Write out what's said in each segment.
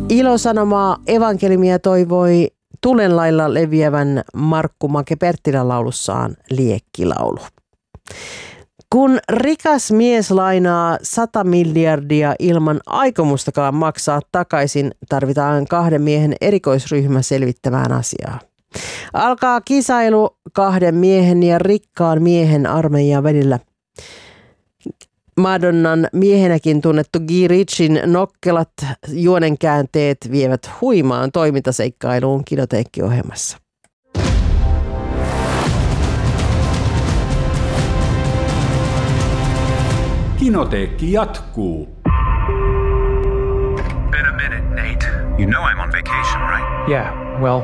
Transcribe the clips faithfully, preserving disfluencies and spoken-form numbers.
Ilosanomaa evankeliumia toivoi tulenlailla leviävän Markku Make Perttilän laulussaan Liekkilaulu. Kun rikas mies lainaa sata miljardia ilman aikomustakaan maksaa takaisin, tarvitaan kahden miehen erikoisryhmä selvittämään asiaa. Alkaa kisailu kahden miehen ja rikkaan miehen armeijan välillä. Madonnan miehenäkin tunnettu Guy Ritchien nokkelat juonenkäänteet vievät huimaan toimintaseikkailuun Kinoteekki-ohjelmassa. Kinoteekki jatkuu. Been a minute, Nate. You know I'm on vacation, right? Yeah, well,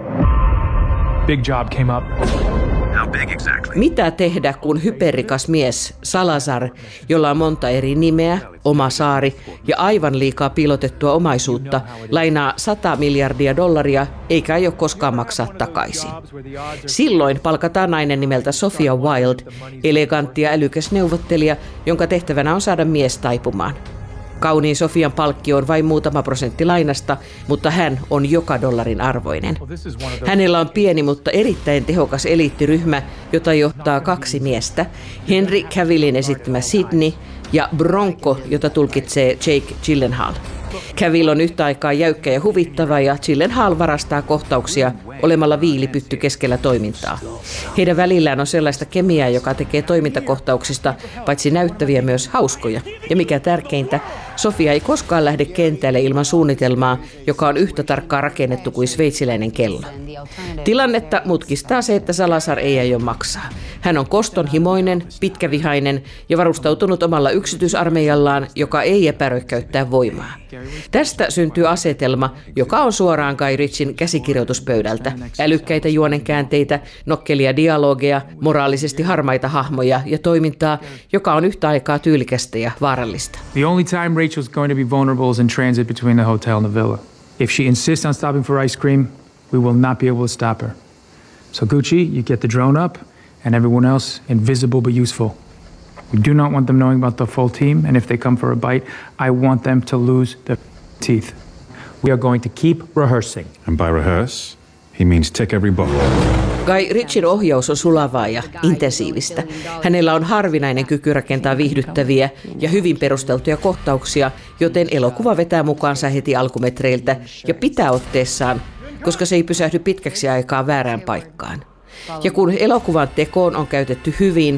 big job came up. How big exactly? Mitä tehdä, kun hyperrikas mies Salazar, jolla on monta eri nimeä, oma saari ja aivan liikaa piilotettua omaisuutta, lainaa sata miljardia dollaria eikä aio koskaan maksaa takaisin? Silloin palkataan nainen nimeltä Sophia Wilde, elegantti ja älykäs neuvottelija, jonka tehtävänä on saada mies taipumaan. Kauniin Sofian palkkio on vain muutama prosentti lainasta, mutta hän on joka dollarin arvoinen. Hänellä on pieni, mutta erittäin tehokas eliittiryhmä, jota johtaa kaksi miestä. Henry Cavillin esittämä Sidney ja Bronco, jota tulkitsee Jake Gyllenhaal. Cavill on yhtä aikaa jäykkä ja huvittava ja Gyllenhaal varastaa kohtauksia olemalla viilipytty keskellä toimintaa. Heidän välillään on sellaista kemiaa, joka tekee toimintakohtauksista paitsi näyttäviä myös hauskoja. Ja mikä tärkeintä, Sofia ei koskaan lähde kentälle ilman suunnitelmaa, joka on yhtä tarkkaan rakennettu kuin sveitsiläinen kello. Tilannetta mutkistaa se, että Salazar ei aio maksaa. Hän on kostonhimoinen, pitkävihainen ja varustautunut omalla yksityisarmeijallaan, joka ei epäröi käyttää voimaa. Tästä syntyy asetelma, joka on suoraan Guy Ritchien käsikirjoituspöydältä. Älykkäitä juonenkäänteitä, nokkelia dialogeja, moraalisesti harmaita hahmoja ja toimintaa, joka on yhtä aikaa tyylikästä ja vaarallista. The only time Rachel's going to be vulnerable is in transit between the hotel and the villa. If she insists on stopping for ice cream, we will not be able to stop her. So Gucci, you get the drone up, and everyone else invisible but useful. We do not want them knowing about the full team, and if they come for a bite, I want them to lose their teeth. We are going to keep rehearsing. And by rehearse, he means tick every box. Guy Ritchien ohjaus on sulavaa ja intensiivistä. Hänellä on harvinainen kyky rakentaa viihdyttäviä ja hyvin perusteltuja kohtauksia, joten elokuva vetää mukaansa heti alkumetreiltä ja pitää otteessaan, koska se ei pysähdy pitkäksi aikaa väärään paikkaan. Ja kun elokuvan tekoon on käytetty hyvin,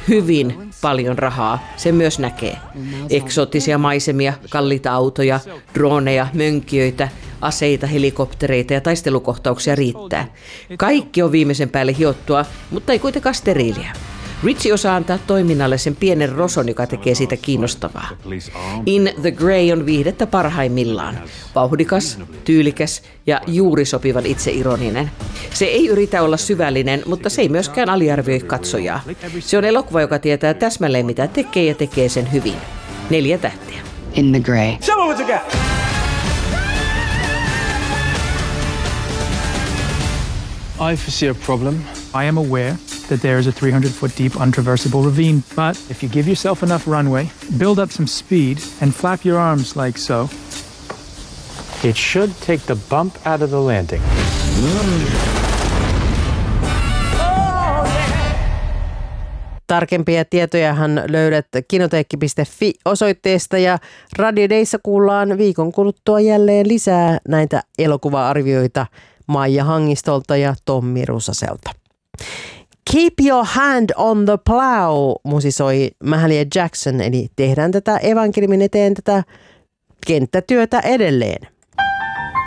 hyvin paljon rahaa, se myös näkee. Eksoottisia maisemia, kalliita autoja, droneja, mönkijöitä, aseita, helikoptereita ja taistelukohtauksia riittää. Kaikki on viimeisen päälle hiottua, mutta ei kuitenkaan steriiliä. Ritchie osaa antaa toiminnalle sen pienen roson, joka tekee siitä kiinnostavaa. In the Grey on viihdettä parhaimmillaan. Vauhdikas, tyylikäs ja juuri sopivan itseironinen. Se ei yritä olla syvällinen, mutta se ei myöskään aliarvioi katsojaa. Se on elokuva, joka tietää täsmälleen mitä tekee ja tekee sen hyvin. Neljä tähteä. In the Grey. Show me what you got. I foresee a problem. I am aware that there is a three hundred foot deep untraversable ravine, but if you give yourself enough runway, build up some speed, and flap your arms like so, it should take the bump out of the landing. Tarkempia tietojahan löydät kinoteekki piste fi osoitteesta ja Radio Dayssa kuullaan viikon kuluttua jälleen lisää näitä elokuva-arvioita Maija Hangistolta ja Tommi Rusaselta. Keep your hand on the plow, musisoi Mahalia Jackson, eli tehdään tätä evankeliumin eteen tätä kenttätyötä edelleen.